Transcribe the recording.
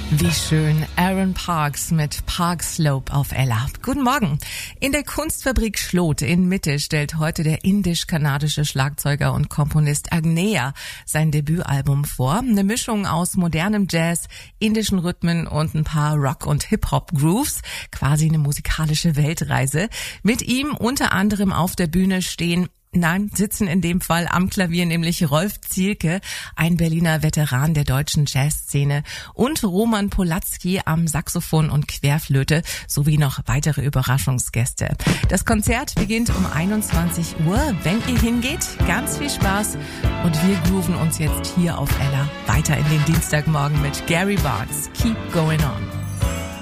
Wie schön. Aaron Parks mit Park Slope auf Ella. Guten Morgen. In der Kunstfabrik Schlot in Mitte stellt heute der indisch-kanadische Schlagzeuger und Komponist Agneya sein Debütalbum vor. Eine Mischung aus modernem Jazz, indischen Rhythmen und ein paar Rock- und Hip-Hop-Grooves. Quasi eine musikalische Weltreise. Mit ihm unter anderem auf der Bühne sitzen in dem Fall am Klavier nämlich Rolf Zielke, ein Berliner Veteran der deutschen Jazzszene, und Roman Polatzky am Saxophon und Querflöte, sowie noch weitere Überraschungsgäste. Das Konzert beginnt um 21 Uhr. Wenn ihr hingeht, ganz viel Spaß, und wir grooven uns jetzt hier auf Ella weiter in den Dienstagmorgen mit Gary Barnes. Keep going on.